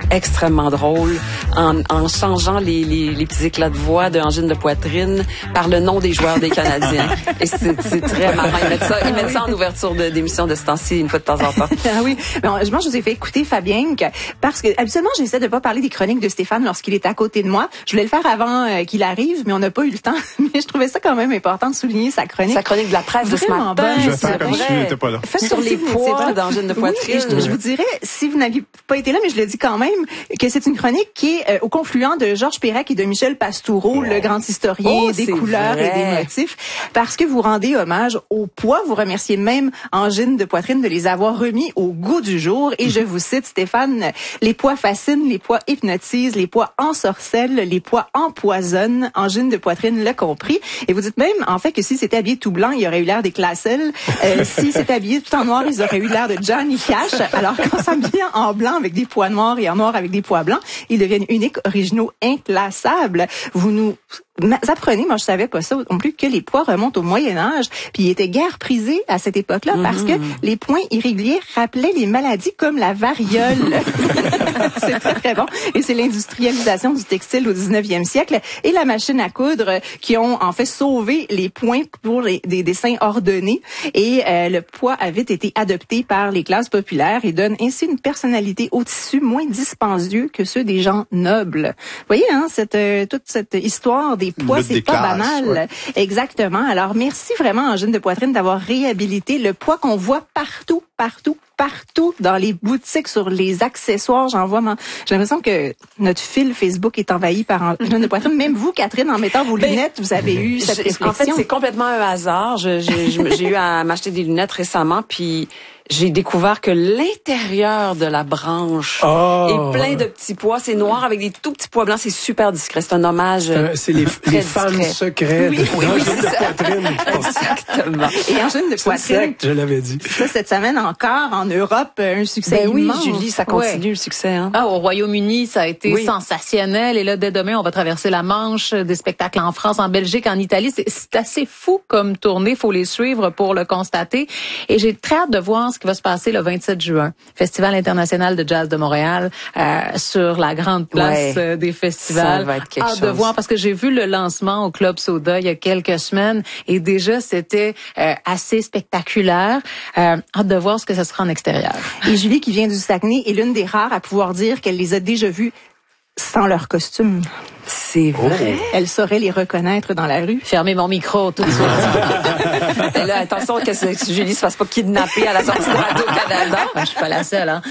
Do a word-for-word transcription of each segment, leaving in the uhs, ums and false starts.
extrêmement drôle en, en changeant les, les, les petits éclats de voix de angine de poitrine par le nom des joueurs des Canadiens. Et c'est, c'est très marrant. Ils mettent ça, ils mettent ça en ouverture de, d'émission de ce temps-ci une fois de temps en temps. Ah oui. Bon, je, moi, je vous ai fait écouter Fabien parce que habituellement, j'essaie de pas parler des chroniques de Stéphane lorsqu'il est à côté de moi. Je voulais le faire avant euh, qu'il arrive, mais on n'a pas eu le temps. Mais je trouvais ça quand même important de souligner sa chronique. Sa chronique de la presse de ce matin. Bonne, je vais faire comme si je n'étais pas là. Sur les poids d'angine de poitrine. Oui, je, je vous dirais, si vous n'aviez pas été là, mais je le dis quand même, que c'est une chronique qui est euh, au confluent de Georges Perec et de Michel Pastoureau, ouais. le grand historien oh, des couleurs vrai. et des motifs, parce que vous rendez hommage au poids. Vous remerciez même Angine de poitrine de les avoir remis au goût du jour. Et je vous cite, Stéphane, les poids fascinent, les poids hypnotisent, les poids ensorcellent, les poids empoisonnent. Angine de poitrine l'a compris. Et vous dites même, en fait, que si c'était habillé tout blanc, il aurait eu l'air des Classel. Euh, si c'était habillé tout en noir, ils auraient eu l'air de Johnny Cash. Alors quand s'habille en blanc avec des poids noirs et en noir avec des poids blancs, ils deviennent uniques, originaux, inclassables. Vous nous apprenez, moi je savais pas ça non plus, que les poids remontent au Moyen-Âge, puis ils étaient guère prisés à cette époque-là mm-hmm. parce que les points irréguliers rappelaient les maladies comme la variole. C'est très très bon. Et c'est l'industrialisation du textile au dix-neuvième siècle et la machine à coudre qui ont en fait sauvé les points pour les, des dessins ordonnés. Et euh, le poids a vite été adopté par les classes populaires et donne ainsi une personnalité au tissu moins dispendieux que ceux des gens nobles. Vous voyez, hein, cette euh, toute cette histoire des poids, c'est pas classes, banal. Ouais. Exactement. Alors, merci vraiment, Angine de poitrine, d'avoir réhabilité le poids qu'on voit partout, partout, partout dans les boutiques, sur les accessoires. J'en vois, j'ai l'impression que notre fil Facebook est envahi par Angine de poitrine. Même vous, Catherine, en mettant vos lunettes, vous avez eu cette réflexion. En fait, c'est complètement un hasard. Je, j'ai, j'ai eu à m'acheter des lunettes récemment, puis j'ai découvert que l'intérieur de la branche oh. est plein de petits pois. C'est noir avec des tout petits pois blancs. C'est super discret. C'est un hommage. Euh, c'est les, les femmes secrètes oui, oui, oui, de poitrine. Exactement. Et Angine de poitrine. Je l'avais dit. Ça, cette semaine encore, en Europe, un succès ben immense. Oui, Julie, ça continue ouais. le succès. Hein? Ah, au Royaume-Uni, ça a été oui. sensationnel. Et là, dès demain, on va traverser la Manche, des spectacles en France, en Belgique, en Italie. C'est, c'est assez fou comme tournée. Faut les suivre pour le constater. Et j'ai très hâte de voir ce qui va se passer le vingt-sept juin. Festival international de jazz de Montréal, euh, sur la grande place ouais. des festivals. Ça va être quelque hâte chose. de voir, parce que j'ai vu le lancement au Club Soda il y a quelques semaines et déjà c'était euh, assez spectaculaire. Euh, hâte de voir ce que ce sera en extérieur. Et Julie, qui vient du Saguenay, est l'une des rares à pouvoir dire qu'elle les a déjà vus sans leur costume. C'est vrai. Oh. Elle saurait les reconnaître dans la rue. Fermez mon micro tout de suite. Et là, attention que Julie se fasse pas kidnapper à la sortie de Radio-Canada. Je suis pas la seule, hein.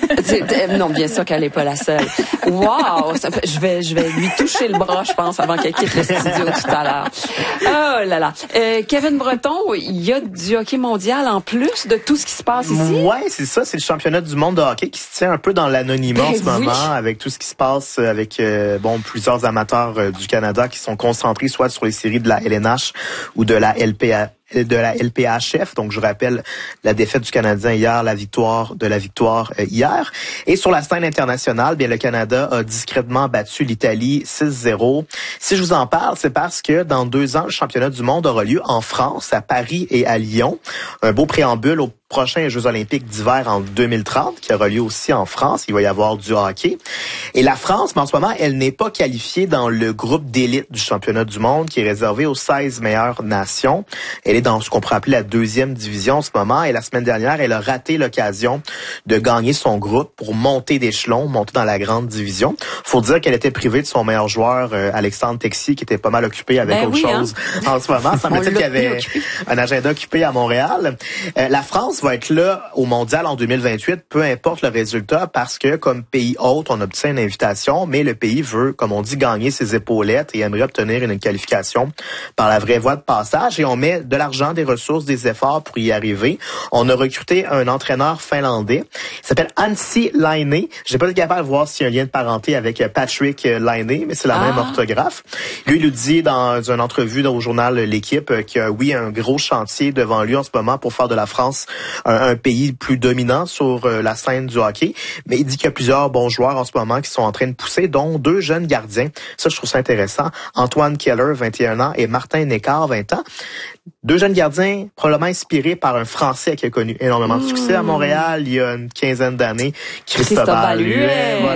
Non, bien sûr qu'elle est pas la seule. Wow! Je vais, je vais lui toucher le bras, je pense, avant qu'elle quitte le studio tout à l'heure. Oh là là. Euh, Kevin Breton, il y a du hockey mondial en plus de tout ce qui se passe ici? Ouais, c'est ça. C'est le championnat du monde de hockey qui se tient un peu dans l'anonymat ben en ce oui. moment, avec tout ce qui se passe avec, euh, bon, plusieurs amateurs euh, du Canada qui sont concentrés soit sur les séries de la L N H ou de la L P A. de la L P H F. Donc, je rappelle la défaite du Canadien hier, la victoire de la victoire euh, hier. Et sur la scène internationale, bien, le Canada a discrètement battu l'Italie six zéro. Si je vous en parle, c'est parce que dans deux ans, le championnat du monde aura lieu en France, à Paris et à Lyon. Un beau préambule aux prochains Jeux olympiques d'hiver en deux mille trente, qui aura lieu aussi en France. Il va y avoir du hockey. Et la France, mais en ce moment, elle n'est pas qualifiée dans le groupe d'élite du championnat du monde, qui est réservé aux seize meilleures nations. Elle est dans ce qu'on pourrait appeler la deuxième division en ce moment. Et la semaine dernière, elle a raté l'occasion de gagner son groupe pour monter d'échelon, monter dans la grande division. Faut dire qu'elle était privée de son meilleur joueur, euh, Alexandre Texier, qui était pas mal occupé avec ben autre oui, chose hein? en ce moment. Ça me dit qu'il y avait un agenda occupé à Montréal. Euh, la France va être là au mondial en deux mille vingt-huit, peu importe le résultat, parce que comme pays hôte, on obtient une invitation, mais le pays veut, comme on dit, gagner ses épaulettes et aimerait obtenir une qualification par la vraie voie de passage. Et on met de l'argent, des ressources, des efforts pour y arriver. On a recruté un entraîneur finlandais. Il s'appelle Anssi Laine. J'ai pas été capable de voir s'il y a un lien de parenté avec Patrick Laine, mais c'est la ah. même orthographe. Lui, il nous dit dans une entrevue au journal L'Équipe que oui, un gros chantier devant lui en ce moment pour faire de la France un, un pays plus dominant sur euh, la scène du hockey. Mais il dit qu'il y a plusieurs bons joueurs en ce moment qui sont en train de pousser, dont deux jeunes gardiens. Ça, je trouve ça intéressant. Antoine Keller, vingt et un ans, et Martin Nécart, vingt ans. Deux jeunes gardiens probablement inspirés par un Français qui a connu énormément de succès à Montréal il y a une quinzaine d'années, Christophe Baluet.